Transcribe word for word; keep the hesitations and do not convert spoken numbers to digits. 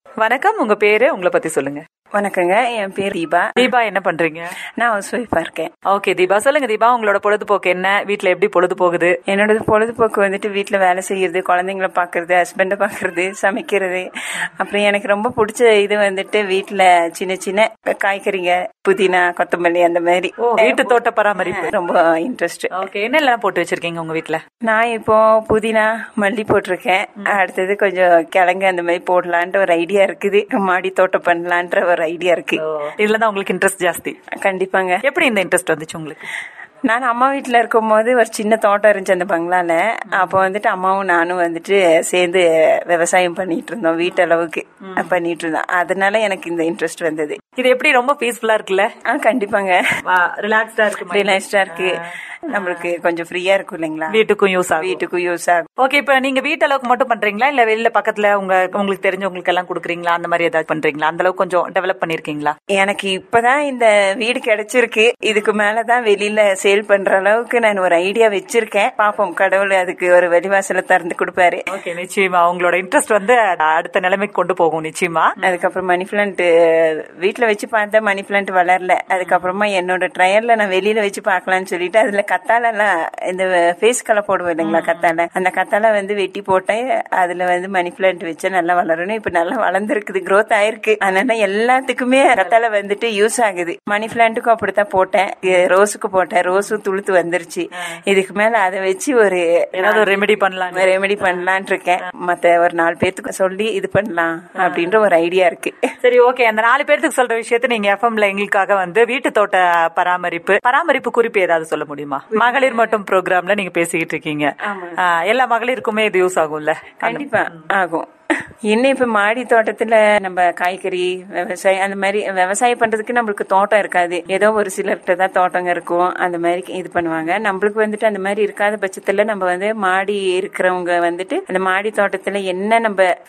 வணக்கம், உங்க பேரு, உங்களை பத்தி சொல்லுங்க. வணக்கங்க, என் பேர் தீபா. தீபா, என்ன பண்றீங்க? நான் ஹவுஸ் ஒய்ஃபா இருக்கேன். ஓகே தீபா, சொல்லுங்க தீபா, உங்களோட பொழுதுபோக்கு என்ன? வீட்டுல எப்படி பொழுது போகுது? என்னோட பொழுதுபோக்கு வந்துட்டு வீட்டுல வேலை செய்யறது, குழந்தைங்களை பாக்குறது, ஹஸ்பண்ட பாக்குறது, சமைக்கிறது. அப்புறம் எனக்கு ரொம்ப பிடிச்ச இது வந்துட்டு வீட்டுல சின்ன சின்ன காய்கறிங்க, புதினா, கொத்தமல்லி அந்த மாதிரி வீட்டு தோட்ட பராமரிப்பு ரொம்ப இன்ட்ரெஸ்ட். ஓகே, என்னெல்லாம் போட்டு வச்சிருக்கீங்க உங்க வீட்டுல? நான் இப்போ புதினா, மல்லி போட்டிருக்கேன். அடுத்தது கொஞ்சம் கிழங்கு அந்த மாதிரி போடலான்ட்டு ஒரு ஐடியா இருக்குது. மாடி தோட்டம் பண்ணலான்ற ஒரு ஐடியா இருக்கு. இதுலதான் உங்களுக்கு இன்ட்ரெஸ்ட் ஜாஸ்தி? கண்டிப்பாங்க. எப்படி இந்த இன்ட்ரெஸ்ட் வந்துச்சு உங்களுக்கு? நான் அம்மா வீட்டுல இருக்கும் போது ஒரு சின்ன தோட்டம் இருந்துச்சு அந்த பங்களால. அப்போ வந்துட்டு அம்மாவும் நானும் வந்துட்டு சேர்ந்து விவசாயம் பண்ணிட்டு இருந்தோம், வீட்டளவுக்கு பண்ணிட்டு இருந்தோம். அதனால எனக்கு இந்த இன்ட்ரெஸ்ட் வந்தது. இது எப்படி ரொம்ப பீஸ்ஃபுல்லா இருக்குல்ல? கண்டிப்பாங்க, ரிலாக்ஸ்டா இருக்கு, ரிலாக்ஸ்டா இருக்கு. நம்மளுக்கு கொஞ்சம் ஃப்ரீயா இருக்கும் இல்லைங்களா? வீட்டுக்கும் யூஸ் ஆகும். வீட்டுக்கும் யூஸ் ஆகும். ஓகே, இப்ப நீங்க வீட்டளவுக்கு மட்டும் பண்றீங்களா, இல்ல வெளியில பக்கத்துல உங்க உங்களுக்கு தெரிஞ்சவங்களுக்கு எல்லாம் குடுக்குறீங்களா? அந்த மாதிரி ஏதாவது பண்றீங்களா? அந்த அளவுக்கு கொஞ்சம் டெவலப் பண்ணிருக்கீங்களா? எனக்கு இப்பதான் இந்த வீடு கிடைச்சிருக்கு. இதுக்கு மேலதான் வெளியில சேல் பண்ற அளவுக்கு நான் ஒரு ஐடியா வச்சிருக்கேன். பாப்போம், கடவுள் அதுக்கு ஒரு வெளிவாசல திறந்து கொடுப்பாரு. ஓகே, நிச்சயமா உங்களோட இன்ட்ரெஸ்ட் வந்து அடுத்த நிலைமைக்கு கொண்டு போகும் நிச்சயமா. அதுக்கப்புறம் மணி பிளான்ட் வீட்டுல வச்சு பார்த்தா மணி பிளான்ட் வளரல. அதுக்கப்புறமா என்னோட ட்ரையல்ல நான் வெளியில வச்சு பாக்கலாம்னு சொல்லிட்டு அதுல கத்தால எல்லாம் இந்த ஃபேஸ் கலர் போடுவோம் இல்லைங்களா, கத்தால அந்த கத்தால வந்து வெட்டி போட்டேன். அதுல வந்து மணி பிளான்ட் வச்சா நல்லா வளரணும். இப்ப நல்லா வளர்ந்துருக்குது, க்ரோத் ஆயிருக்கு. அதனால எல்லாத்துக்குமே கத்தால வந்துட்டு யூஸ் ஆகுது. மணி பிளான்ட்டுக்கும் அப்படித்தான் போட்டேன், ரோஸுக்கு போட்டேன். ரோஸும் துளுத்து வந்துருச்சு. இதுக்கு மேல அதை வச்சு ஒரு ஏதாவது ரெமெடி பண்ணலாம் ரெமெடி பண்ணலான் இருக்கேன். மத்த ஒரு நாலு பேருக்கு சொல்லி இது பண்ணலாம் அப்படின்ற ஒரு ஐடியா இருக்கு. சரி, ஓகே. அந்த நாலு பேருக்கு சொல்ற விஷயத்த நீங்க எஃப்எம்ல எங்களுக்காக வந்து வீட்டு தோட்ட பராமரிப்பு பராமரிப்பு குறிப்பு ஏதாவது சொல்ல முடியுமா? மகளிர் மட்டும் ப்ரோக்ராம்ல நீங்க பேசிக்கிட்டு இருக்கீங்க. எல்லா மகளிருக்குமே இது யூஸ் ஆகும்ல? கண்டிப்பா ஆகும். இன்னும் இப்ப மாடி தோட்டத்துல நம்ம காய்கறி விவசாயம் அந்த மாதிரி விவசாயம் பண்றதுக்கு நம்மளுக்கு தோட்டம் இருக்காது. ஏதோ ஒரு சிலர்கிட்ட தான் தோட்டங்க இருக்கும், அந்த மாதிரி இது பண்ணுவாங்க. நம்மளுக்கு வந்துட்டு அந்த மாதிரி இருக்காத பட்சத்துல நம்ம வந்து மாடி இருக்கிறவங்க வந்துட்டு அந்த மாடி தோட்டத்துல என்ன நம்ம